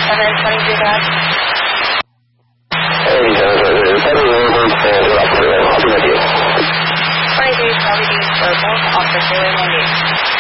723 back. Hey, I'll be with you. 23 Charlie Beach for both Officer 98.